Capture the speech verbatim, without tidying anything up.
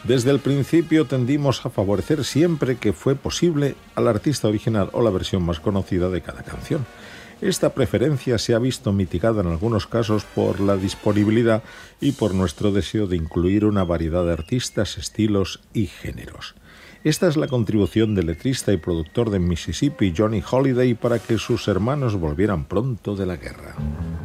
Desde el principio tendimos a favorecer siempre que fue posible al artista original o la versión más conocida de cada canción. Esta preferencia se ha visto mitigada en algunos casos por la disponibilidad y por nuestro deseo de incluir una variedad de artistas, estilos y géneros. Esta es la contribución del letrista y productor de Mississippi, Johnny Holiday, para que sus hermanos volvieran pronto de la guerra.